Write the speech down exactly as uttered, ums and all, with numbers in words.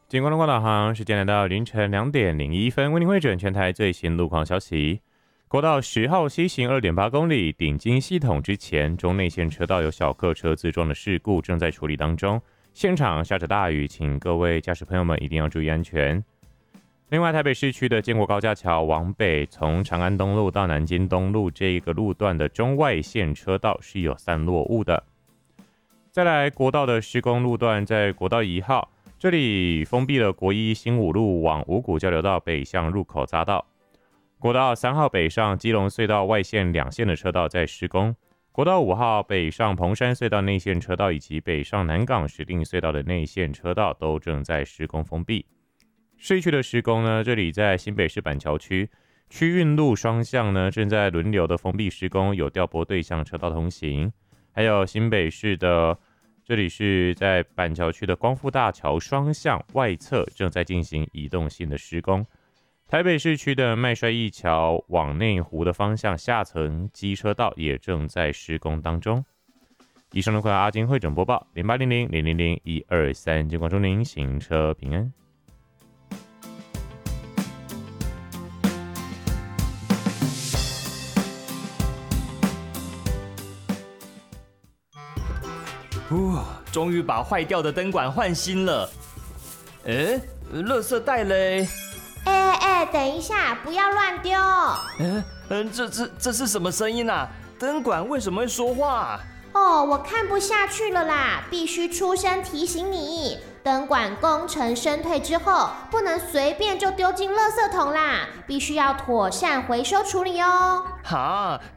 警观光导航时间来到凌晨两点零一分，为您汇整全台最新路况消息。国道十号西行二点八公里顶金系统之前，中内线车道有小客车自撞的事故正在处理当中，现场下着大雨，请各位驾驶朋友们一定要注意安全。另外，台北市区的建国高架桥往北，从长安东路到南京东路这一个路段的中外线车道是有散落雾的。再来，国道的施工路段在国道一号。这里封闭了国一新五路往五股交流道北向入口匝道，国道三号北上基隆隧道外线两线的车道在施工，国道五号北上彭山隧道内线车道以及北上南港石碇隧道的内线车道都正在施工封闭。市区的施工呢，这里在新北市板桥区区运路双向呢正在轮流的封闭施工，有调拨对向车道通行，还有新北市的。这里是在板桥区的光复大桥双向外侧正在进行移动性的施工，台北市区的麦帅一桥往内湖的方向下层机车道也正在施工当中。以上的话，阿金会诊播报零八零零零零零一二三，监管祝您行车平安。 呼，终于把坏掉的灯管换新了。哎，垃圾袋嘞？ 哎哎，等一下，不要乱丢。 嗯嗯，这这这是什么声音啊？灯管为什么会说话？ 哦，我看不下去了啦，必须出声提醒你，灯管工程升退之后，不能随便就丢进垃圾桶啦，必须要妥善回收处理哦。 哈，